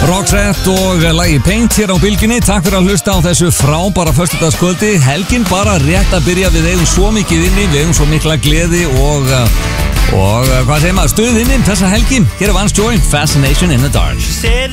Roxette og lagi Paint hér á Bylgjunni. Takk fyrir að hlusta á þessu frábæra föstudagskvöldi. Helgin bara rétt að byrja. Við eigum svo mikið inni, við eigum svo mikla gleði og hvað segir maður, stuð inni þessa helgi. Hér er Vance Joy, Fascination in the Dark.